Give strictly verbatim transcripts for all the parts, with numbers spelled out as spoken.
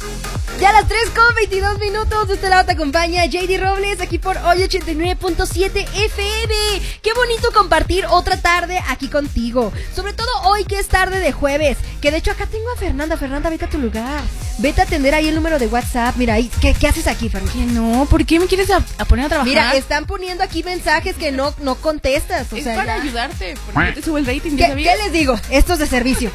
Ya a las tres con veintidós minutos, de este lado te acompaña J D Robles, aquí por hoy ochenta y nueve punto siete F M. Qué bonito compartir otra tarde aquí contigo, sobre todo hoy que es tarde de jueves, que de hecho acá tengo a Fernanda. Fernanda, vete a tu lugar, vete a atender ahí el número de WhatsApp. Mira, ahí, ¿qué, qué haces aquí, Fernanda? Que no, ¿por qué me quieres a, a poner a trabajar? Mira, están poniendo aquí mensajes que no, no contestas. O es sea, para ya. ayudarte, porque te sube el rating. ¿Qué, ¿Qué les digo? Esto es de servicio.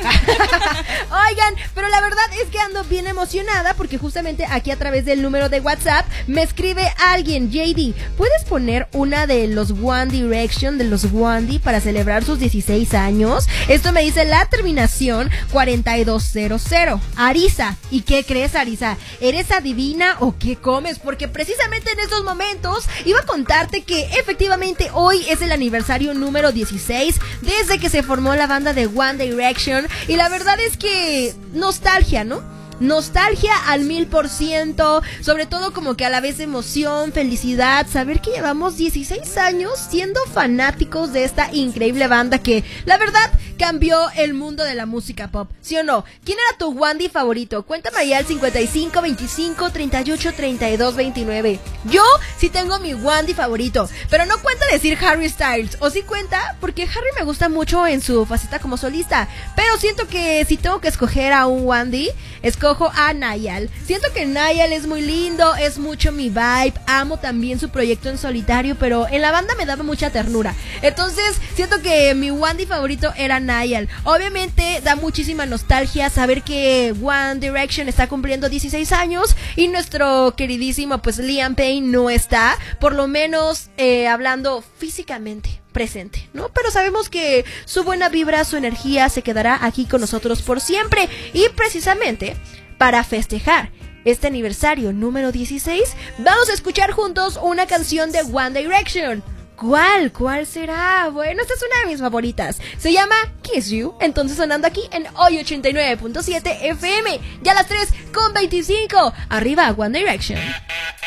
Oigan, pero la verdad es que ando bien emocionada porque justamente aquí a través del número de WhatsApp me escribe alguien: J D, ¿puedes poner una de los One Direction, de los Wandy, para celebrar sus dieciséis años? Esto me dice la terminación cuarenta y dos cero cero. Arisa, ¿y qué crees, Arisa? ¿Eres adivina o qué comes? Porque precisamente en estos momentos iba a contarte que efectivamente hoy es el aniversario número dieciséis desde que se formó la banda de One Direction, y la verdad es que nostalgia, ¿no? Nostalgia al mil por ciento, sobre todo como que a la vez emoción, felicidad, saber que llevamos dieciséis años siendo fanáticos de esta increíble banda que, la verdad, cambió el mundo de la música pop, ¿sí o no? ¿Quién era tu Wandy favorito? Cuéntame ahí al cincuenta y cinco, veinticinco, treinta y ocho, treinta y dos, veintinueve. Yo sí tengo mi Wandy favorito, pero no cuenta decir Harry Styles, o sí cuenta, porque Harry me gusta mucho en su faceta como solista, pero siento que si tengo que escoger a un Wandy, escojo a Niall. Siento que Niall es muy lindo, es mucho mi vibe, amo también su proyecto en solitario, pero en la banda me daba mucha ternura. Entonces, siento que mi Wandy favorito era Niall. Obviamente, da muchísima nostalgia saber que One Direction está cumpliendo dieciséis años y nuestro queridísimo, pues, Liam Payne no está, por lo menos eh, hablando físicamente presente, ¿no? Pero sabemos que su buena vibra, su energía se quedará aquí con nosotros por siempre, y precisamente para festejar este aniversario número dieciséis, vamos a escuchar juntos una canción de One Direction. ¿Cuál? ¿Cuál será? Bueno, esta es una de mis favoritas. Se llama Kiss You. Entonces sonando aquí en hoy ochenta y nueve punto siete F M. Ya a las tres con veinticinco. Arriba One Direction.